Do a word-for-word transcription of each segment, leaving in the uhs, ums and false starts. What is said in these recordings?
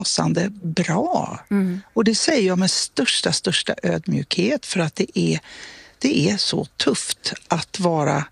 rasande bra. Mm. Och det säger jag med största, största ödmjukhet för att det är, det är så tufft att vara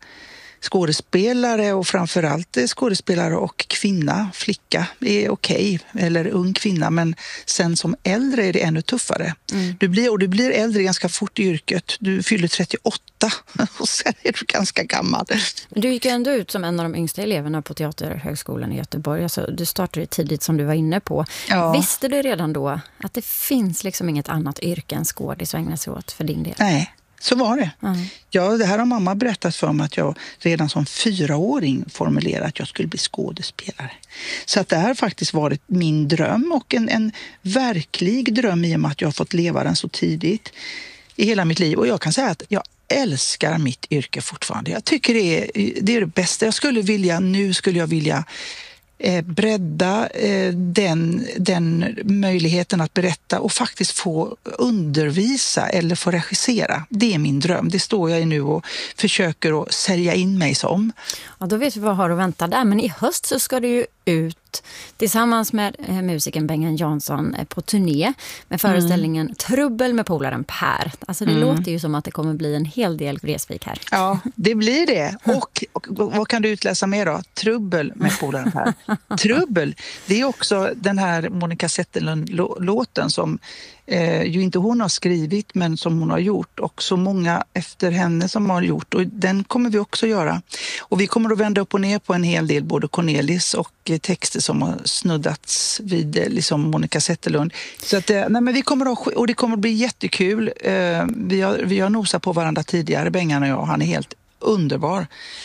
skådespelare och framförallt skådespelare och kvinna, flicka är okej, eller ung kvinna, men sen som äldre är det ännu tuffare. Mm. Du blir, och du blir äldre ganska fort i yrket. Du fyller trettioåtta och sen är du ganska gammal. Du gick ju ändå ut som en av de yngsta eleverna på Teaterhögskolan i Göteborg. Alltså, du startade tidigt som du var inne på. Ja. Visste du redan då att det finns liksom inget annat yrke än skådis att ägna sig åt för din del? Nej. Så var det. Mm. Ja, det här har mamma berättat för mig att jag redan som fyraåring formulerade att jag skulle bli skådespelare. Så att det här har faktiskt varit min dröm och en, en verklig dröm i och med att jag har fått leva den så tidigt i hela mitt liv. Och jag kan säga att jag älskar mitt yrke fortfarande. Jag tycker det är det, är det bästa. Jag skulle vilja, nu skulle jag vilja Eh, bredda eh, den, den möjligheten att berätta och faktiskt få undervisa eller få regissera. Det är min dröm. Det står jag i nu och försöker att sälja in mig som. Ja, då vet vi vad har att vänta där. Men i höst så ska du ju ut tillsammans med eh, musikern Bengan Jansson eh, på turné med föreställningen mm. Trubbel med polaren Per. Alltså det mm. låter ju som att det kommer bli en hel del Vreeswijk här. Ja, det blir det. Och, och vad kan du utläsa mer då? Trubbel med polaren Per. Trubbel, det är också den här Monica Zetterlund-låten som eh, ju inte hon har skrivit men som hon har gjort och så många efter henne som har gjort och den kommer vi också göra. Och vi kommer att vända upp och ner på en hel del både Cornelis och eh, texter som har snuddats vid eh, liksom Monica Zetterlund. Så att, eh, nej men vi kommer att, och det kommer att bli jättekul. Eh, vi, har, vi har nosat på varandra tidigare, Bengan och jag, han är helt underbar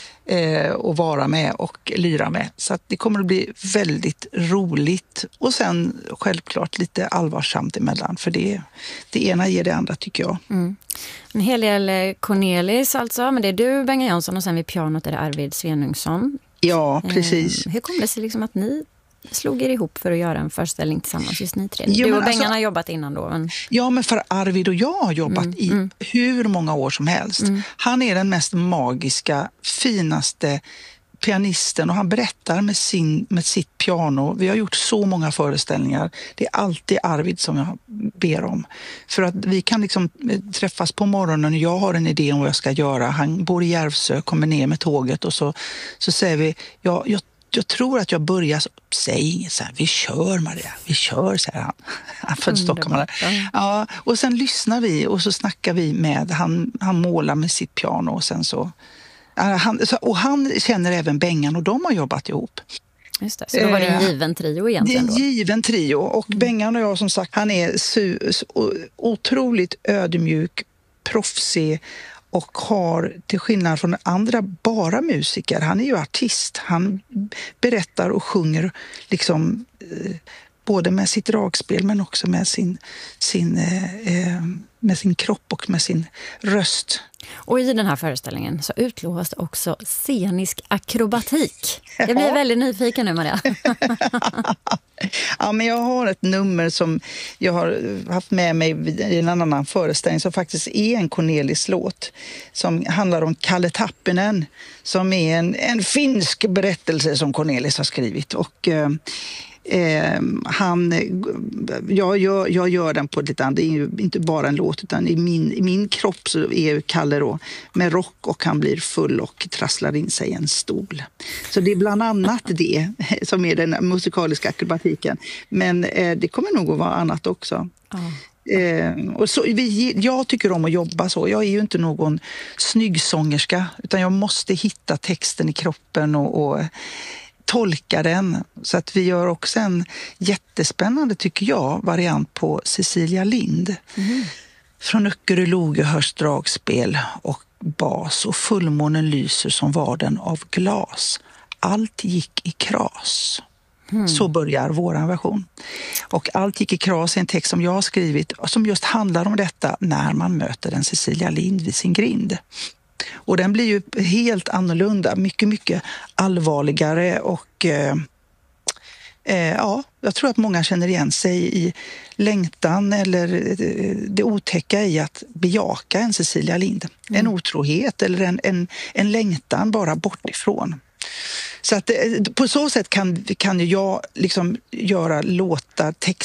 eh, att vara med och lyra med. Så att det kommer att bli väldigt roligt och sen självklart lite allvarsamt emellan för det, det ena ger det andra tycker jag. Mm. En hel del Cornelis alltså, men det är du, Bengan Jansson och sen vid pianot är det Arvid Svenungsson. Ja, precis. Eh, hur kom det sig liksom att ni slog er ihop för att göra en föreställning tillsammans just ni tre? Jo, du och alltså, Bengan har jobbat innan då. Men... Ja, men för Arvid och jag har jobbat mm, i mm. hur många år som helst. Mm. Han är den mest magiska, finaste pianisten och han berättar med, sin, med sitt piano. Vi har gjort så många föreställningar. Det är alltid Arvid som jag ber om. För att vi kan liksom träffas på morgonen och jag har en idé om vad jag ska göra. Han bor i Järvsö, kommer ner med tåget och så, så säger vi, ja, jag Jag tror att jag börjar, säg inget så här, vi kör Maria, vi kör, säger han. Han född stockholmare. Ja, och sen lyssnar vi och så snackar vi med, han, han målar med sitt piano och sen så, han, och han känner även Bengan och de har jobbat ihop. Just det, så då var det en given trio egentligen då? Det är en given trio och mm. Bengan och jag som sagt, han är su, otroligt ödmjuk, proffsig och har, till skillnad från andra bara musiker, han är ju artist. Han berättar och sjunger liksom eh, både med sitt dragspel men också med sin, sin, eh, med sin kropp och med sin röst. Och i den här föreställningen så utlovas det också scenisk akrobatik. Jag blir ja. väldigt nyfiken nu, Maria. Ja, men jag har ett nummer som jag har haft med mig i en annan föreställning som faktiskt är en Cornelis-låt som handlar om Kalle Tappinen som är en, en finsk berättelse som Cornelis har skrivit och eh, Eh, han, jag, jag, jag gör den på lite annat, det är ju inte bara en låt utan i min, i min kropp så är Kalle då med rock och han blir full och trasslar in sig i en stol. Så det är bland annat det som är den musikaliska akrobatiken. Men eh, det kommer nog att vara annat också. Oh. Eh, och så, vi, jag tycker om att jobba så. Jag är ju inte någon snyggsångerska utan jag måste hitta texten i kroppen och, och tolka den. Så att vi gör också en jättespännande, tycker jag, variant på Cecilia Lind. Mm. Från Öckerö Loge hörs dragspel och bas och fullmånen lyser som varden av glas. Allt gick i kras. Mm. Så börjar våran version. Och Allt gick i kras är en text som jag har skrivit som just handlar om detta när man möter en Cecilia Lind vid sin grind. Och den blir ju helt annorlunda, mycket, mycket allvarligare och eh, eh, ja, jag tror att många känner igen sig i längtan eller det otäcka i att bejaka en Cecilia Lind. Mm. En otrohet eller en, en, en längtan bara bort ifrån. Så att på så sätt kan, kan jag liksom göra låtar,